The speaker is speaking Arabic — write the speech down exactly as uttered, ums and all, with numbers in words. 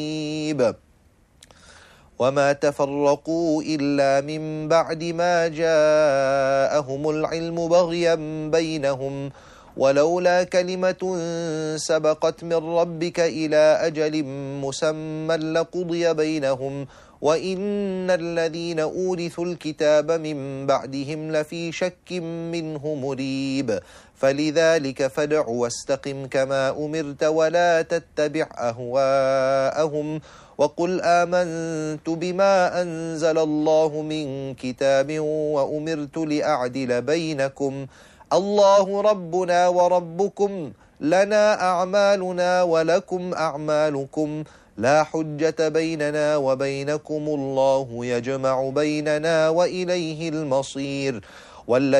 وما تفرقوا إلا من بعد ما جاءهم العلم بغيا بينهم ولولا كلمة سبقت من ربك إلى أجل مسمى لقضي بينهم وإن الذين أورثوا الكتاب من بعدهم لفي شك منه مريب فلذلك فادع واستقم كما أمرت ولا تتبع أهواءهم وقل آمنت بما أنزل الله من كتاب وأمرت لأعدل بينكم الله ربنا وربكم لنا أعمالنا ولكم أعمالكم لا حجة بيننا وبينكم الله يجمع بيننا وإليه المصير.